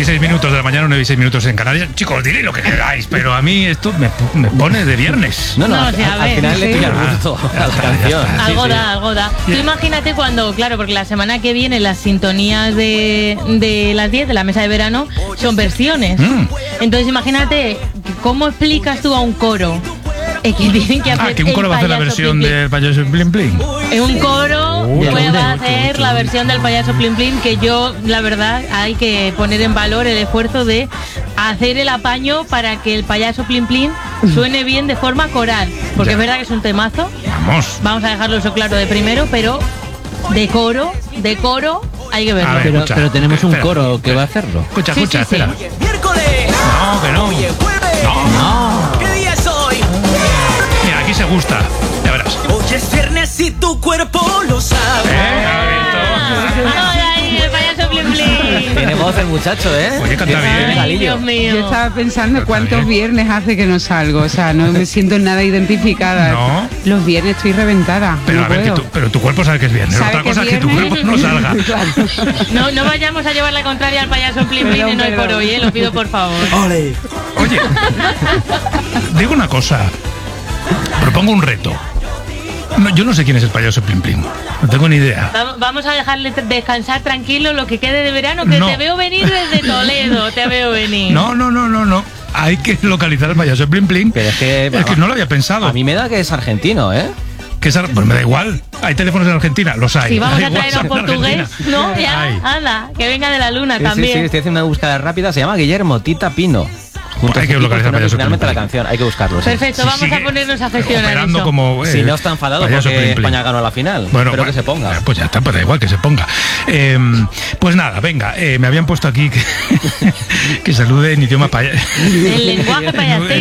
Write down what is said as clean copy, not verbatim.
16 minutos de la mañana, 9 y 6 minutos en Canarias. Chicos, diréis lo que queráis, pero a mí esto me pone de viernes. No, al final le pilla el gusto a la canción. Algo da. Tú imagínate cuando, claro, porque la semana que viene las sintonías de las 10 de la mesa de verano son versiones. Entonces imagínate, ¿cómo explicas tú a un coro? Que tienen que hacer que un coro va a hacer la versión del payaso Plim Plim. Un coro va a hacer la versión del payaso Plim Plim, que yo, la verdad, hay que poner en valor el esfuerzo de hacer el apaño para que el payaso Plim Plim suene bien de forma coral. Porque es verdad que es un temazo. Vamos a dejarlo eso claro de primero, pero de coro, hay que verlo. Ver, pero tenemos un coro que va a hacerlo. Escucha, espera. No, que no. No. ¿Qué día es hoy? Mira, aquí se gusta. Ya verás. Hoy es viernes y tu cuerpo lo sabe. El payaso Plim Plim. Tiene voz el muchacho, ¿eh? Oye, canta bien. Ay, Dios mío. Yo estaba pensando cuántos viernes hace que no salgo. O sea, no me siento nada identificada. No. Los viernes estoy reventada. Pero no a ver, puedo. tu cuerpo sabe que es viernes. Otra cosa es que tu cuerpo no salga. No vayamos a llevar la contraria al payaso Plim Plim y no hay por hoy, lo pido por favor. Oye, digo una cosa. Propongo un reto. No, yo no sé quién es el payaso Plim Plim. No tengo ni idea. Vamos a dejarle descansar tranquilo lo que quede de verano, que te veo venir desde Toledo, te veo venir. No. Hay que localizar al payaso Plim Plim. Pero es que no lo había pensado. A mí me da que es argentino, ¿eh? Pues me da igual. Hay teléfonos en Argentina, los hay. Si vamos a Hay traer a un WhatsApp en portugués, Argentina. no, ya, anda, que venga de la luna también. Sí, estoy haciendo una búsqueda rápida, se llama Guillermo Tita Pino. Hay que localizar payaso Plim finalmente Plim. la canción, hay que buscarlo. Perfecto, vamos a ponernos a gestionar eso. Como, si no está enfadado payaso porque Plim Plim. España ganó la final, pero que se ponga. Pues ya está, pues da igual que se ponga. Pues nada, venga, me habían puesto aquí que salude en idioma payaso. El lenguaje payasí.